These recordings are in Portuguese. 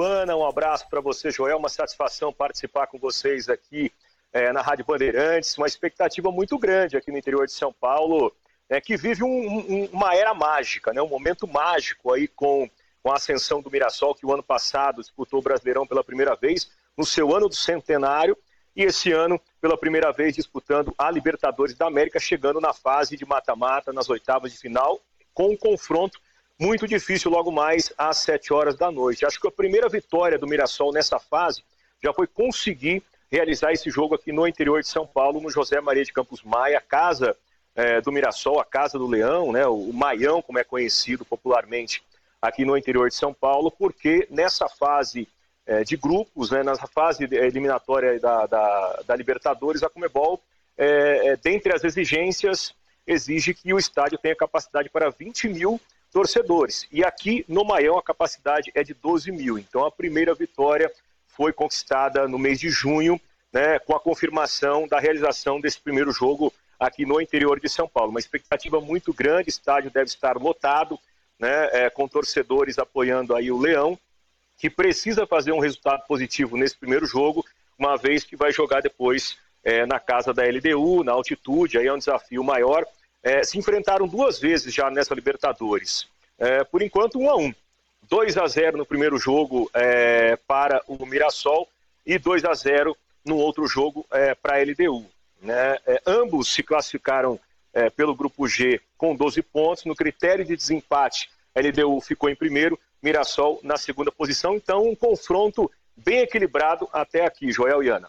Luana, um abraço para você, Joel, uma satisfação participar com vocês aqui na Rádio Bandeirantes, uma expectativa muito grande aqui no interior de São Paulo, que vive uma era mágica, né? Um momento mágico aí com a ascensão do Mirassol, que o ano passado disputou o Brasileirão pela primeira vez, no seu ano do centenário, e esse ano, pela primeira vez, disputando a Libertadores da América, chegando na fase de mata-mata, nas oitavas de final, com um confronto muito difícil logo mais às 7 horas da noite. Acho que a primeira vitória do Mirassol nessa fase já foi conseguir realizar esse jogo aqui no interior de São Paulo, no José Maria de Campos Maia, a casa do Mirassol, a casa do Leão, né, o Maião, como é conhecido popularmente aqui no interior de São Paulo, porque nessa fase de grupos, né, nessa fase eliminatória da Libertadores, a Conmebol, dentre as exigências, exige que o estádio tenha capacidade para 20 mil torcedores. E aqui no Maião a capacidade é de 12 mil. Então a primeira vitória foi conquistada no mês de junho, né, com a confirmação da realização desse primeiro jogo aqui no interior de São Paulo. Uma expectativa muito grande, o estádio deve estar lotado, né, com torcedores apoiando aí o Leão, que precisa fazer um resultado positivo nesse primeiro jogo, uma vez que vai jogar depois na casa da LDU, na altitude, aí é um desafio maior. Se enfrentaram 2 vezes já nessa Libertadores. Por enquanto, 1-1. 2-0 no primeiro jogo para o Mirassol e 2-0 no outro jogo para a LDU. Né? Ambos se classificaram pelo grupo G com 12 pontos. No critério de desempate, a LDU ficou em primeiro, Mirassol na segunda posição. Então, um confronto bem equilibrado até aqui, Joel e Ana.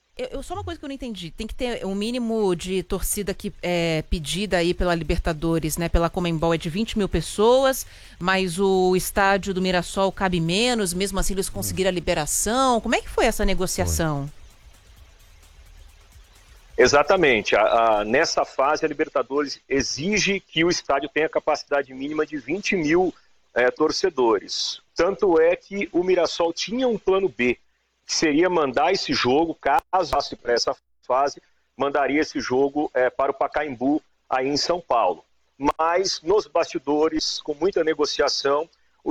Só uma coisa que eu não entendi, tem que ter um mínimo de torcida que é pedida aí pela Libertadores, né, pela Conmebol, é de 20 mil pessoas, mas o estádio do Mirassol cabe menos, mesmo assim eles conseguiram a liberação. Como é que foi essa negociação? Exatamente, nessa fase a Libertadores exige que o estádio tenha capacidade mínima de 20 mil torcedores. Tanto é que o Mirassol tinha um plano B, que seria mandar esse jogo, caso passe para essa fase, mandaria esse jogo para o Pacaembu, aí em São Paulo. Mas, nos bastidores, com muita negociação,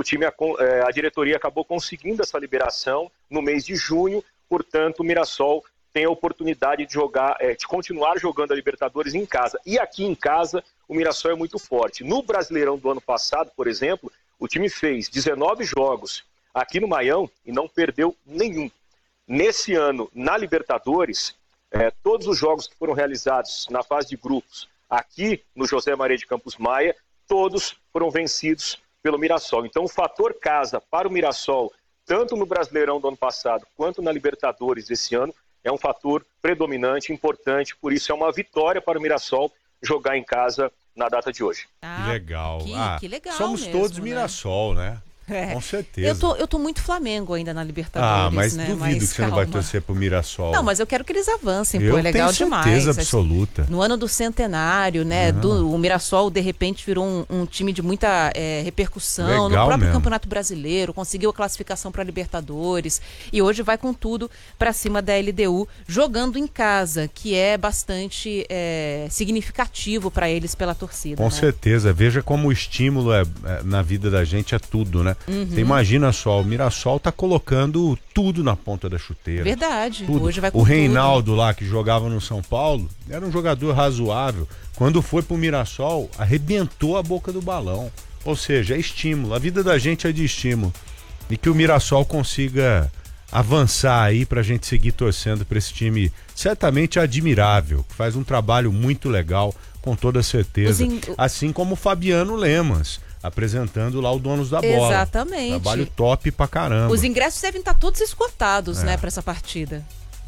a diretoria acabou conseguindo essa liberação no mês de junho, portanto, o Mirassol tem a oportunidade de continuar jogando a Libertadores em casa. E aqui em casa, o Mirassol é muito forte. No Brasileirão do ano passado, por exemplo, o time fez 19 jogos aqui no Maião e não perdeu nenhum. Nesse ano, na Libertadores, todos os jogos que foram realizados na fase de grupos aqui no José Maria de Campos Maia, todos foram vencidos pelo Mirassol. Então o fator casa para o Mirassol, tanto no Brasileirão do ano passado quanto na Libertadores desse ano, é um fator predominante, importante, por isso é uma vitória para o Mirassol jogar em casa na data de hoje. Que legal. Que legal somos mesmo, todos né? Mirassol, né? Com certeza. Eu tô muito Flamengo ainda na Libertadores, mas né? duvido que você não vai torcer pro Mirassol. Não, mas eu quero que eles avancem, pô, é legal demais. Eu tenho certeza absoluta. No ano do centenário, né, o Mirassol, de repente, virou um time de muita repercussão. Legal no próprio mesmo. Campeonato Brasileiro, conseguiu a classificação para Libertadores, e hoje vai com tudo para cima da LDU, jogando em casa, que é bastante significativo para eles pela torcida. Com né? certeza. Veja como o estímulo na vida da gente é tudo, né? Você imagina só, o Mirassol tá colocando tudo na ponta da chuteira. Verdade. Tudo. Hoje vai com o Reinaldo tudo. lá, que jogava no São Paulo, era um jogador razoável. Quando foi pro Mirassol, arrebentou a boca do balão. Ou seja, é estímulo. A vida da gente é de estímulo. E que o Mirassol consiga avançar aí pra gente seguir torcendo pra esse time certamente admirável, que faz um trabalho muito legal, com toda certeza. Assim como o Fabiano Lemas, apresentando lá o Donos da Bola. Exatamente. Trabalho top pra caramba. Os ingressos devem estar todos esgotados, né, para essa partida.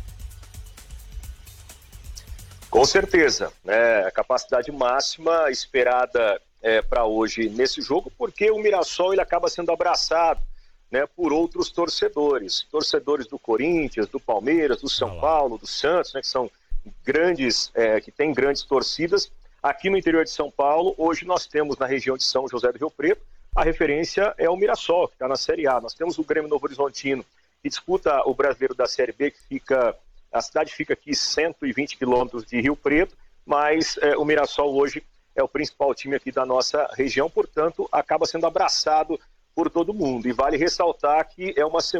Com certeza, né? A capacidade máxima esperada para hoje nesse jogo, porque o Mirassol ele acaba sendo abraçado, né, por outros torcedores do Corinthians, do Palmeiras, do São Paulo, do Santos, né, que são grandes, que têm grandes torcidas. Aqui no interior de São Paulo, hoje nós temos na região de São José do Rio Preto, a referência é o Mirassol, que está na Série A. Nós temos o Grêmio Novo Horizontino, que disputa o Brasileiro da Série B, a cidade fica aqui 120 quilômetros de Rio Preto, mas o Mirassol hoje é o principal time aqui da nossa região, portanto, acaba sendo abraçado por todo mundo. E vale ressaltar que é uma